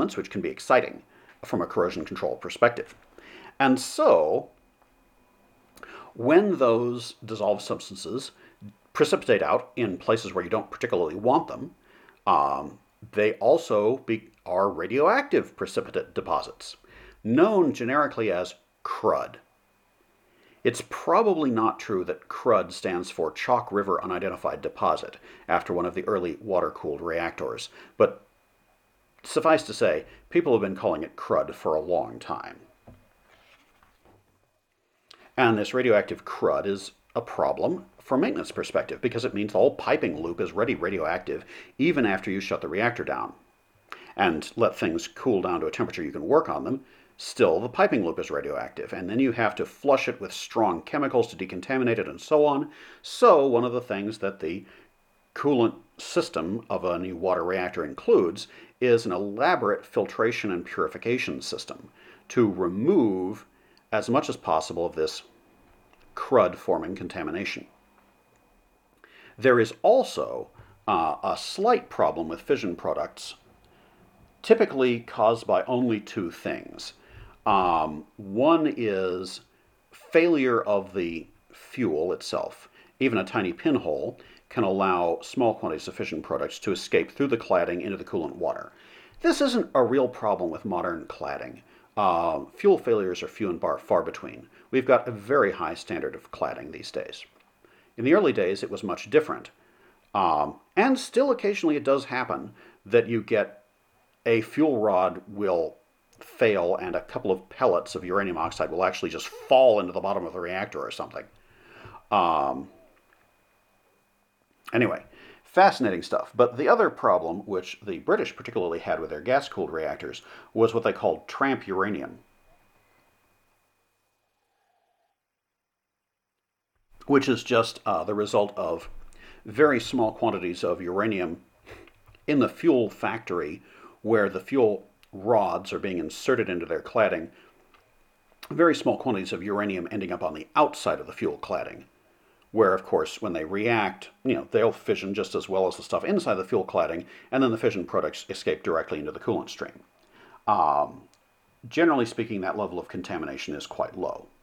elements, which can be exciting from a corrosion control perspective. And so, when those dissolved substances precipitate out in places where you don't particularly want them, they also are radioactive precipitate deposits, known generically as CRUD. It's probably not true that CRUD stands for Chalk River Unidentified Deposit, after one of the early water-cooled reactors, but suffice to say, people have been calling it CRUD for a long time. And this radioactive CRUD is a problem from a maintenance perspective, because it means the whole piping loop is radioactive even after you shut the reactor down and let things cool down to a temperature you can work on them. Still, the piping loop is radioactive, and then you have to flush it with strong chemicals to decontaminate it and so on. So one of the things that the coolant system of a new water reactor includes is an elaborate filtration and purification system to remove as much as possible of this CRUD-forming contamination. There is also a slight problem with fission products, typically caused by only two things. One is failure of the fuel itself. Even a tiny pinhole can allow small quantities of fission products to escape through the cladding into the coolant water. This isn't a real problem with modern cladding. Fuel failures are few and far between. We've got a very high standard of cladding these days. In the early days, it was much different. And still occasionally it does happen that you get a fuel rod will fail and a couple of pellets of uranium oxide will actually just fall into the bottom of the reactor or something. Anyway, fascinating stuff. But the other problem, which the British particularly had with their gas-cooled reactors, was what they called tramp uranium, which is just the result of very small quantities of uranium in the fuel factory where the fuel rods are being inserted into their cladding, very small quantities of uranium ending up on the outside of the fuel cladding, where, of course, when they react, they'll fission just as well as the stuff inside the fuel cladding, and then the fission products escape directly into the coolant stream. Generally speaking, that level of contamination is quite low.